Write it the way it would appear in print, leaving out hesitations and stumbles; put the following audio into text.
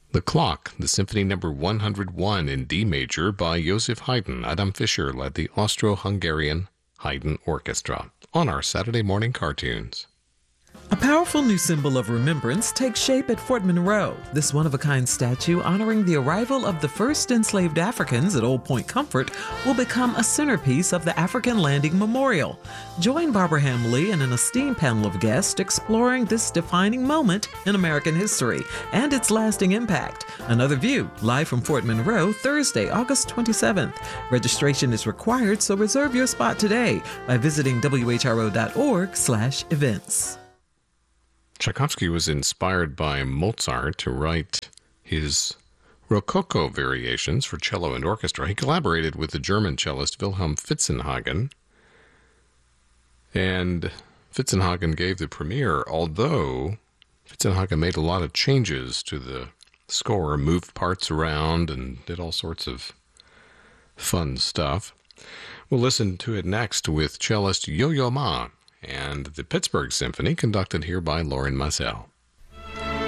The Clock, the Symphony Number 101 in D major by Joseph Haydn. Adam Fischer led the Austro-Hungarian Haydn Orchestra on our Saturday morning cartoons. A powerful new symbol of remembrance takes shape at Fort Monroe. This one-of-a-kind statue honoring the arrival of the first enslaved Africans at Old Point Comfort will become a centerpiece of the African Landing Memorial. Join Barbara Hamley and an esteemed panel of guests exploring this defining moment in American history and its lasting impact. Another View, live from Fort Monroe, Thursday, August 27th. Registration is required, so reserve your spot today by visiting whro.org/events. Tchaikovsky was inspired by Mozart to write his Rococo variations for cello and orchestra. He collaborated with the German cellist Wilhelm Fitzenhagen, and Fitzenhagen gave the premiere, although Fitzenhagen made a lot of changes to the score, moved parts around, and did all sorts of fun stuff. We'll listen to it next with cellist Yo-Yo Ma and the Pittsburgh Symphony, conducted here by Lauren Massel.